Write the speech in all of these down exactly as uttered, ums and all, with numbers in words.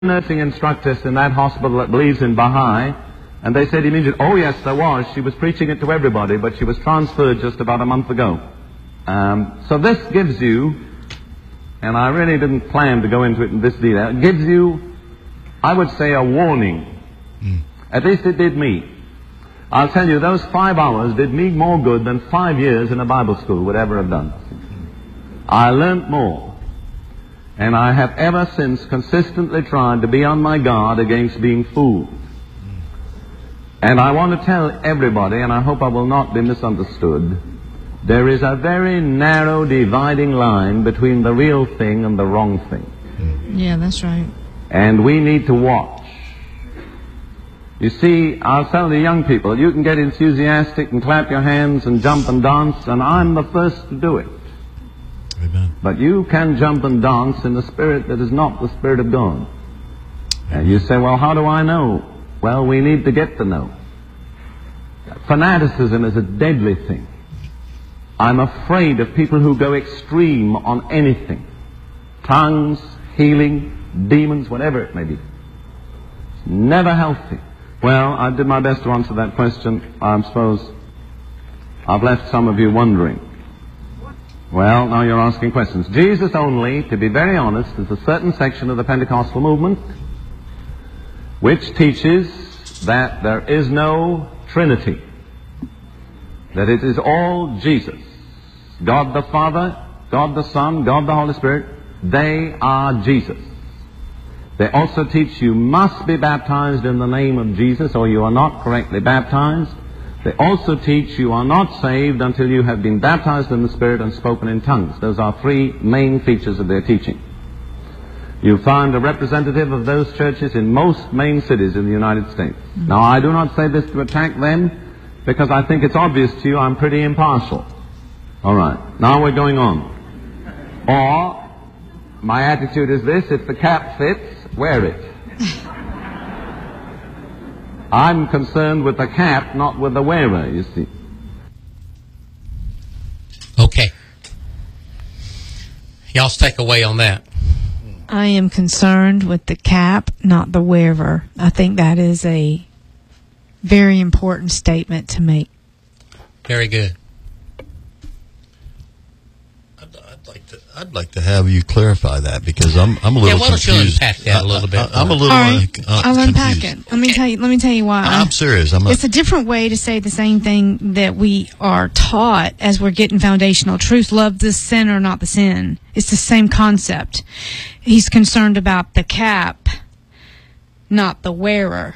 nursing instructress in that hospital that believes in Baha'i, and they said immediately, oh yes, there was. She was preaching it to everybody, but she was transferred just about a month ago. Um, so this gives you, and I really didn't plan to go into it in this detail, it gives you, I would say, a warning. Mm. At least it did me. I'll tell you, those five hours did me more good than five years in a Bible school would ever have done. I learnt more. And I have ever since consistently tried to be on my guard against being fooled. And I want to tell everybody, and I hope I will not be misunderstood, there is a very narrow dividing line between the real thing and the wrong thing. Yeah, that's right. And we need to watch. You see, I'll tell the young people, you can get enthusiastic and clap your hands and jump and dance, and I'm the first to do it. Amen. But you can jump and dance in the spirit that is not the Spirit of God. And you say, well, how do I know? Well, we need to get to know. Fanaticism is a deadly thing. I'm afraid of people who go extreme on anything. Tongues, healing, demons, whatever it may be. It's never healthy. Well, I did my best to answer that question. I suppose I've left some of you wondering. Well, now you're asking questions. Jesus only, to be very honest, is a certain section of the Pentecostal movement which teaches that there is no Trinity, that it is all Jesus. God the Father, God the Son, God the Holy Spirit, they are Jesus. They also teach you must be baptized in the name of Jesus or you are not correctly baptized. They also teach you are not saved until you have been baptized in the Spirit and spoken in tongues. Those are three main features of their teaching. You find a representative of those churches in most main cities in the United States. Mm-hmm. Now, I do not say this to attack them, because I think it's obvious to you I'm pretty impartial. All right. Now we're going on. Or, my attitude is this: if the cap fits, wear it. I'm concerned with the cap, not with the wearer, you see. Okay. Y'all's take away on that. I am concerned with the cap, not the wearer. I think that is a very important statement to make. Very good. I'd, I'd like to. I'd like to have you clarify that, because I'm I'm a little yeah, why don't confused. You unpack that a little bit? I, I, I'm a little All right, uh, I'll unpack confused. it. Let me tell you. Let me tell you why. I'm serious. I'm. It's a different way to say the same thing that we are taught as we're getting foundational truth. Love the sinner, not the sin. It's the same concept. He's concerned about the cap, not the wearer.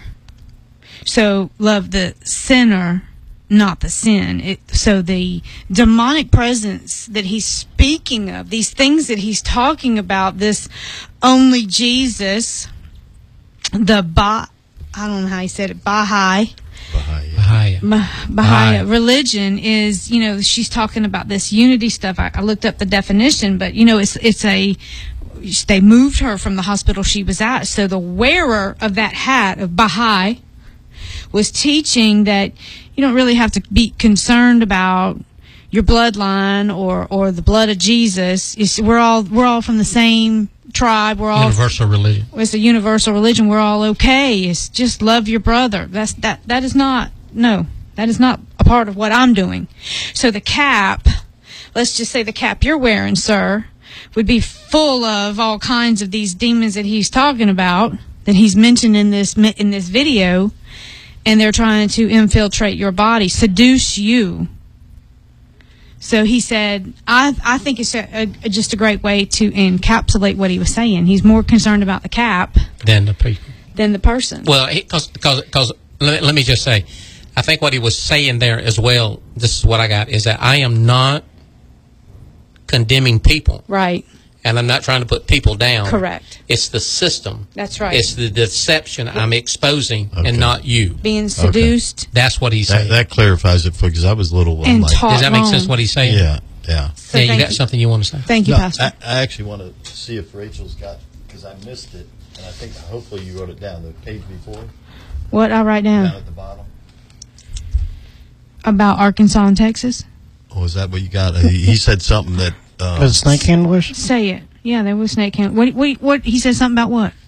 So love the sinner, not the sin. It, so the demonic presence that he's speaking of, these things that he's talking about, this only Jesus, the ba, I don't know how he said it, Baha'i. Baha'i. Baha'i. Baha'i religion is, you know, she's talking about this unity stuff. I, I looked up the definition, but, you know, it's it's a, they moved her from the hospital she was at. So the wearer of that hat of Baha'i was teaching that you don't really have to be concerned about your bloodline or, or the blood of Jesus. It's, we're all we're all from the same tribe. We're all universal religion. It's a universal religion. We're all okay. It's just love your brother. That's that. That is not no. That is not a part of what I'm doing. So the cap, let's just say the cap you're wearing, sir, would be full of all kinds of these demons that he's talking about, that he's mentioned in this in this video. And they're trying to infiltrate your body, seduce you. So he said, I I think it's a, a, just a great way to encapsulate what he was saying. He's more concerned about the cap than the people, than the person. Well, because because let, let me just say, I think what he was saying there as well, this is what I got, is that I am not condemning people. Right. And I'm not trying to put people down. Correct. It's the system. That's right. It's the deception I'm exposing, okay. and not you. Being seduced. Okay. That's what he's that, saying. That clarifies it, because I was a little. And like, taught does that make wrong. sense what he's saying? Yeah, yeah. So yeah, you got you. something you want to say? Thank you, no, Pastor. I, I actually want to see if Rachel's got, because I missed it, and I think hopefully you wrote it down, the page before. What I write down? Down at the bottom. About Arkansas and Texas? Oh, is that what you got? He, he said something that... Uh, Snake handlers? Say it. Yeah, there was snake handlers. What, what, what, he said something about what?